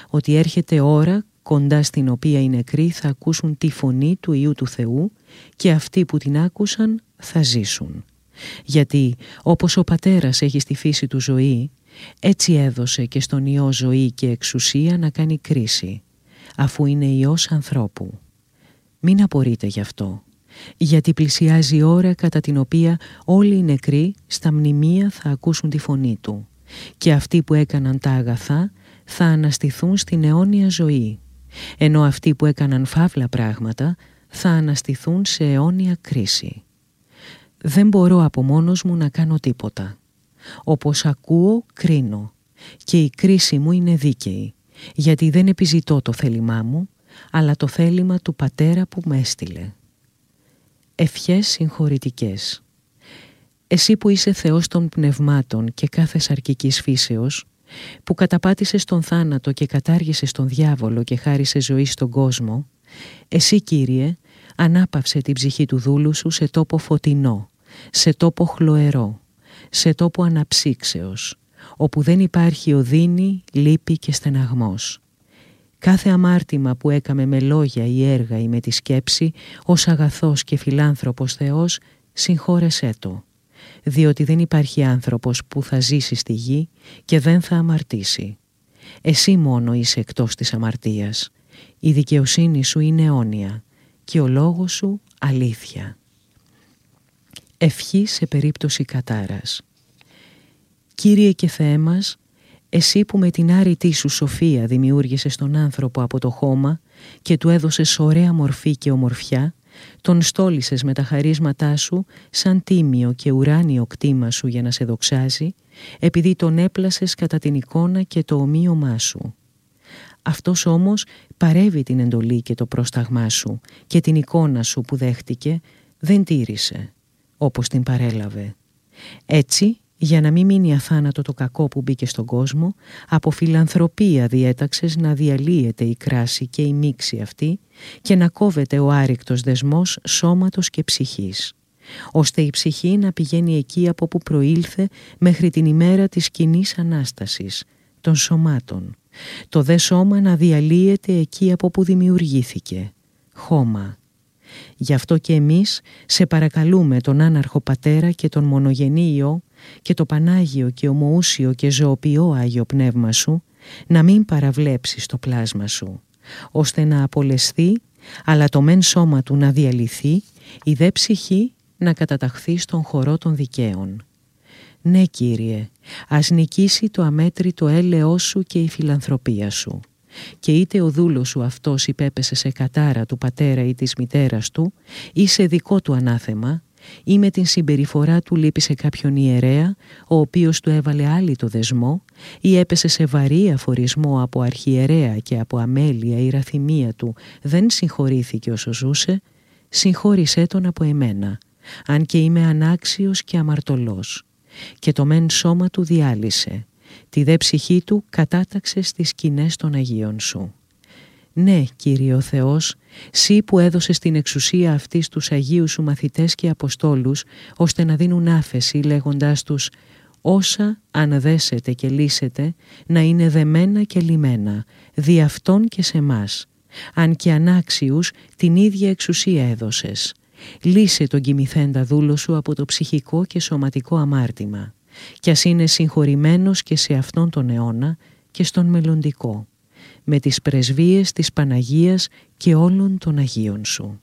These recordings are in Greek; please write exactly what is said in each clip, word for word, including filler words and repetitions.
ότι έρχεται ώρα κοντά στην οποία οι νεκροί θα ακούσουν τη φωνή του Υιού του Θεού και αυτοί που την άκουσαν θα ζήσουν. Γιατί όπως ο Πατέρας έχει στη φύση του ζωή, έτσι έδωσε και στον Υιό ζωή και εξουσία να κάνει κρίση, αφού είναι Υιός ανθρώπου. Μην απορείτε γι' αυτό, γιατί πλησιάζει η ώρα κατά την οποία όλοι οι νεκροί στα μνημεία θα ακούσουν τη φωνή του και αυτοί που έκαναν τα αγαθά θα αναστηθούν στην αιώνια ζωή, ενώ αυτοί που έκαναν φαύλα πράγματα θα αναστηθούν σε αιώνια κρίση. Δεν μπορώ από μόνος μου να κάνω τίποτα. Όπως ακούω, κρίνω και η κρίση μου είναι δίκαιη, γιατί δεν επιζητώ το θέλημά μου, αλλά το θέλημα του Πατέρα που με έστειλε. Ευχές συγχωρητικές. Εσύ που είσαι Θεός των πνευμάτων και κάθε σαρκικής φύσεως, που καταπάτησες τον θάνατο και κατάργησες τον διάβολο και χάρισες ζωή στον κόσμο, εσύ, Κύριε, ανάπαυσε την ψυχή του δούλου σου σε τόπο φωτεινό, σε τόπο χλωερό, σε τόπο αναψύξεως, όπου δεν υπάρχει οδύνη, λύπη και στεναγμός. Κάθε αμάρτημα που έκαμε με λόγια ή έργα ή με τη σκέψη, ως αγαθός και φιλάνθρωπος Θεός, συγχώρεσέ το, διότι δεν υπάρχει άνθρωπος που θα ζήσει στη γη και δεν θα αμαρτήσει. Εσύ μόνο είσαι εκτός της αμαρτίας. Η δικαιοσύνη σου είναι αιώνια και ο λόγος σου αλήθεια. Ευχή σε περίπτωση κατάρας. Κύριε και Θεέ μας, εσύ που με την άρρητή σου σοφία δημιούργησες τον άνθρωπο από το χώμα και του έδωσες ωραία μορφή και ομορφιά, τον στόλισες με τα χαρίσματά σου σαν τίμιο και ουράνιο κτήμα σου για να σε δοξάζει, επειδή τον έπλασες κατά την εικόνα και το ομοίωμά σου. Αυτός όμως παρέβη την εντολή και το πρόσταγμά σου και την εικόνα σου που δέχτηκε δεν τήρησε, όπως την παρέλαβε. Έτσι, για να μην μείνει αθάνατο το κακό που μπήκε στον κόσμο, από φιλανθρωπία διέταξες να διαλύεται η κράση και η μίξη αυτή και να κόβεται ο άρρηκτος δεσμός σώματος και ψυχής, ώστε η ψυχή να πηγαίνει εκεί από που προήλθε μέχρι την ημέρα της κοινής Ανάστασης, των σωμάτων, το δε σώμα να διαλύεται εκεί από που δημιουργήθηκε, χώμα. Γι' αυτό και εμείς σε παρακαλούμε τον άναρχο Πατέρα και τον μονογενή Υιό και το Πανάγιο και ομοούσιο και ζωοποιό Άγιο Πνεύμα σου να μην παραβλέψεις το πλάσμα σου, ώστε να απολεσθεί, αλλά το μεν σώμα του να διαλυθεί, η δε ψυχή να καταταχθεί στον χορό των δικαίων. Ναι, Κύριε, ας νικήσει το αμέτρητο έλεος σου και η φιλανθρωπία σου. Και είτε ο δούλος σου αυτός υπέπεσε σε κατάρα του πατέρα ή της μητέρας του, ή σε δικό του ανάθεμα, ή με την συμπεριφορά του λείπει σε κάποιον ιερέα, ο οποίος του έβαλε άλλη το δεσμό, ή έπεσε σε βαρύ αφορισμό από αρχιερέα και από αμέλεια η ραθυμία του δεν συγχωρήθηκε όσο ζούσε, συγχώρησέ τον από εμένα, αν και είμαι ανάξιος και αμαρτωλός. Και το μεν σώμα του διάλυσε, τη δε ψυχή του κατάταξε στις σκηνές των Αγίων σου. Ναι, Κύριε ο Θεός, Συ που έδωσες την εξουσία αυτή στους Αγίους σου μαθητές και Αποστόλους, ώστε να δίνουν άφεση λέγοντάς τους «Όσα αν δέσετε και λύσετε, να είναι δεμένα και λυμένα, δι' αυτόν και σε μας, αν και ανάξιους την ίδια εξουσία έδωσες. Λύσε τον κοιμηθέντα δούλο σου από το ψυχικό και σωματικό αμάρτημα, κι ας είναι συγχωρημένος και σε αυτόν τον αιώνα και στον μελλοντικό, με τις πρεσβείες της Παναγίας και όλων των Αγίων σου».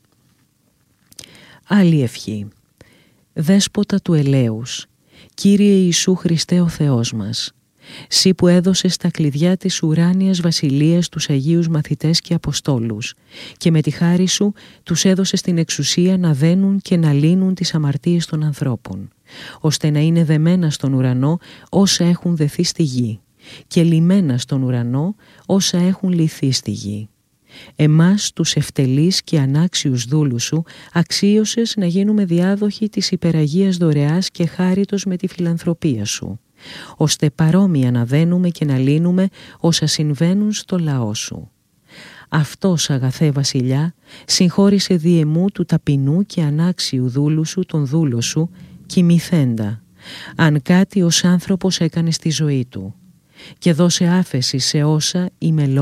Άλλη ευχή. Δέσποτα του ελέους, Κύριε Ιησού Χριστέ ο Θεός μας, Συ που έδωσες τα κλειδιά της ουράνιας βασιλείας τους Αγίους μαθητές και Αποστόλους και με τη χάρη σου τους έδωσες την εξουσία να δένουν και να λύνουν τις αμαρτίες των ανθρώπων, ώστε να είναι δεμένα στον ουρανό όσα έχουν δεθεί στη γη και λυμμένα στον ουρανό όσα έχουν λυθεί στη γη. Εμάς τους ευτελείς και ανάξιους δούλους σου αξίωσες να γίνουμε διάδοχοι της υπεραγίας δωρεάς και χάριτος με τη φιλανθρωπία σου, ώστε παρόμοια να δένουμε και να λύνουμε όσα συμβαίνουν στο λαό σου. Αυτός, αγαθέ βασιλιά, συγχώρησε δι' εμού του ταπεινού και ανάξιου δούλου σου τον δούλο σου, κοιμηθέντα, αν κάτι ως άνθρωπος έκανε στη ζωή του, και δώσε άφεση σε όσα η